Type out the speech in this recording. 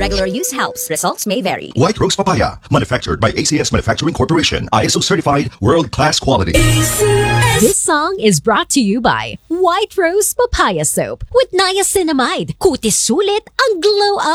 Regular use helps. Results may vary. White Rose Papaya, manufactured by ACS Manufacturing Corporation, ISO certified, world-class quality. This song is brought to you by White Rose Papaya Soap with niacinamide. Kutis sulit ang glow up.